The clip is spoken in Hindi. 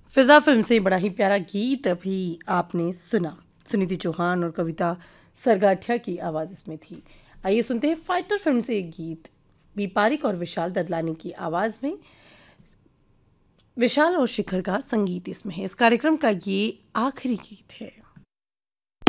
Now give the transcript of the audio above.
फिजा फिल्म से बड़ा ही प्यारा गीत अभी आपने सुना। सुनीति चौहान और कविता सरगाठिया की आवाज़ इसमें थी। आइए सुनते हैं फाइटर फिल्म से एक गीत। बी पारिक और विशाल ददलानी की आवाज़ में, विशाल और शिखर का संगीत इसमें है। इस कार्यक्रम का ये आखिरी गीत है।